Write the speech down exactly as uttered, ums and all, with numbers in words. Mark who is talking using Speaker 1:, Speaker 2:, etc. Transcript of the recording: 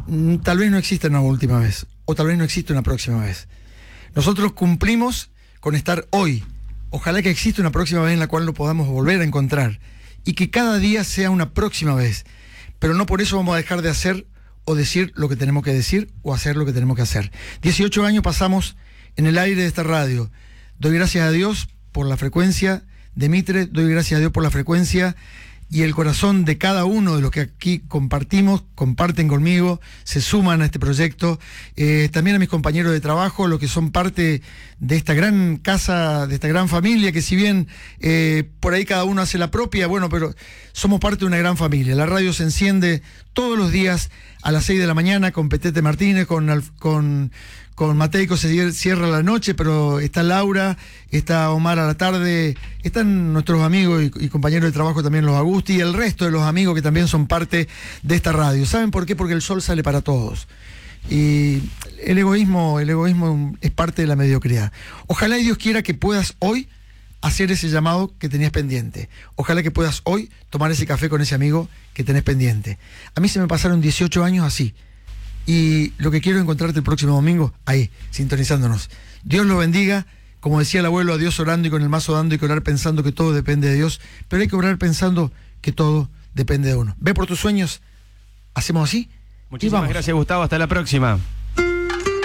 Speaker 1: Tal vez no exista una última vez, o tal vez no exista una próxima vez. Nosotros cumplimos con estar hoy. Ojalá que exista una próxima vez en la cual lo podamos volver a encontrar, y que cada día sea una próxima vez. Pero no por eso vamos a dejar de hacer o decir lo que tenemos que decir o hacer lo que tenemos que hacer. dieciocho años pasamos en el aire de esta radio. Doy gracias a Dios por la frecuencia de Mitre, doy gracias a Dios por la frecuencia y el corazón de cada uno de los que aquí compartimos, comparten conmigo, se suman a este proyecto. Eh, también a mis compañeros de trabajo, los que son parte de esta gran casa, de esta gran familia, que si bien eh, por ahí cada uno hace la propia, bueno, pero somos parte de una gran familia. La radio se enciende todos los días a las seis de la mañana con Petete Martínez, con... con Con Mateico se cierra la noche, pero está Laura, está Omar a la tarde, están nuestros amigos y, y compañeros de trabajo también, los Agusti, y el resto de los amigos que también son parte de esta radio. ¿Saben por qué? Porque el sol sale para todos. Y el egoísmo, el egoísmo es parte de la mediocridad. Ojalá y Dios quiera que puedas hoy hacer ese llamado que tenías pendiente. Ojalá que puedas hoy tomar ese café con ese amigo que tenés pendiente. A mí se me pasaron dieciocho años así. Y lo que quiero es encontrarte el próximo domingo, ahí, sintonizándonos. Dios lo bendiga, como decía el abuelo, a Dios orando y con el mazo dando, y que orar pensando que todo depende de Dios, pero hay que orar pensando que todo depende de uno. Ve por tus sueños, hacemos así.
Speaker 2: Muchísimas gracias, Gustavo, hasta la próxima.